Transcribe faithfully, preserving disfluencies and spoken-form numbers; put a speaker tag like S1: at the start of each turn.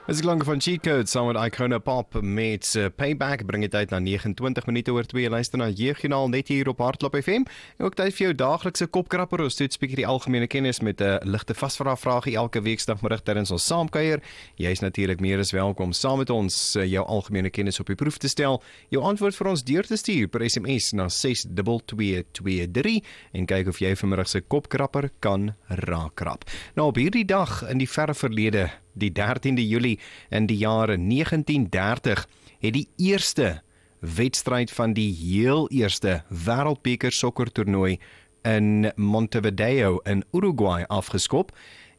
S1: Dis die klanke van Cheat Code saam met Icona Pop met uh, Payback. Bring dit uit na nege en twintig minute oor twee. Luister na Jeugjoernaal net hier op Hardloop F M. En ook tyd vir jou daaglikse kopkrapper. Ons toets bietjie die algemene kennis met 'n uh, ligte vasvra vragie elke weekdagmiddag tydens ons saamkuier. Jy is natuurlik meer as welkom saam met ons uh, jou algemene kennis op die proef te stel. Jou antwoord vir ons deur te stuur per S M S na ses twee twee twee drie en kyk of jy vanmiddag se kopkrapper kan raakkrap. Nou op hierdie dag in die verre verlede, die dertiende Julie in die jare negentien dertig, het die eerste wedstryd van die heel eerste Wêreldbeker sokkertoernooi in Montevideo in Uruguay afgeskop.